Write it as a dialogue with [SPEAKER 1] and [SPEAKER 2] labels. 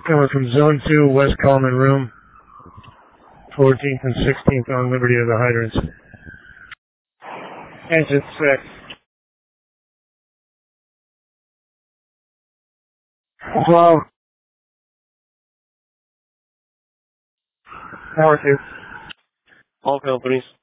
[SPEAKER 1] Coming from Zone 2, West Common Room, 14th and 16th on Liberty of the Hydrants. Engine 6. Hello. Power 2. All companies.